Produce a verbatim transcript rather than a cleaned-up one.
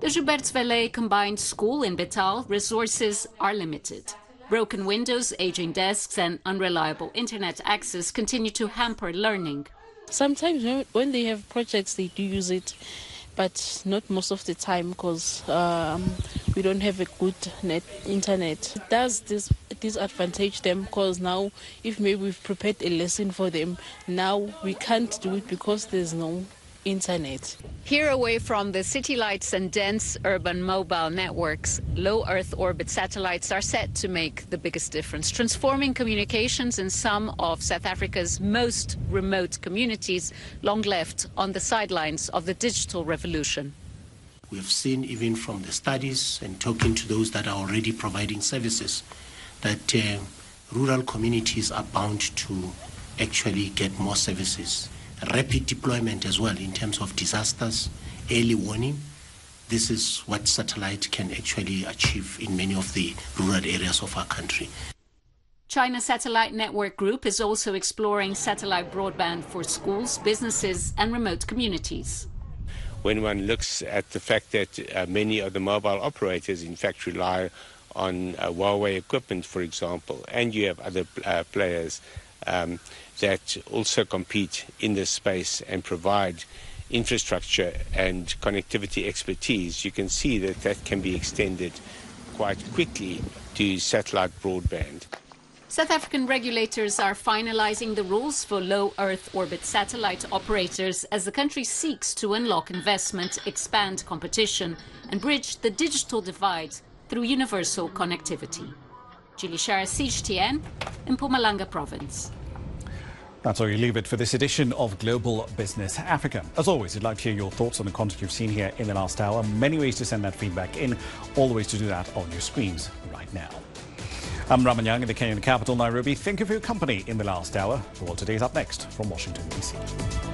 The Joubert Vallée Combined School in Betal resources are limited. Broken windows, aging desks and unreliable internet access continue to hamper learning. Sometimes when they have projects, they do use it, but not most of the time because um, we don't have a good net internet. It does this disadvantage them because now if maybe we've prepared a lesson for them, now we can't do it because there's no internet. Here away from the city lights and dense urban mobile networks, low Earth orbit satellites are set to make the biggest difference, transforming communications in some of South Africa's most remote communities, long left on the sidelines of the digital revolution. We have seen even from the studies and talking to those that are already providing services that uh, rural communities are bound to actually get more services. Rapid deployment as well in terms of disasters, early warning. This is what satellite can actually achieve in many of the rural areas of our country. China Satellite Network Group is also exploring satellite broadband for schools, businesses and remote communities. When one looks at the fact that uh, many of the mobile operators in fact rely on uh, Huawei equipment, for example, and you have other uh, players um, that also compete in this space and provide infrastructure and connectivity expertise, you can see that that can be extended quite quickly to satellite broadband. South African regulators are finalizing the rules for low Earth orbit satellite operators as the country seeks to unlock investment, expand competition and bridge the digital divide through universal connectivity. Julie Shara, C G T N, in Mpumalanga Province. That's where you leave it for this edition of Global Business Africa. As always, we'd like to hear your thoughts on the content you've seen here in the last hour. Many ways to send that feedback in, all the ways to do that on your screens right now. I'm Raman Young in the Kenyan capital, Nairobi. Thank you for your company in the last hour. The World Today is up next from Washington, D C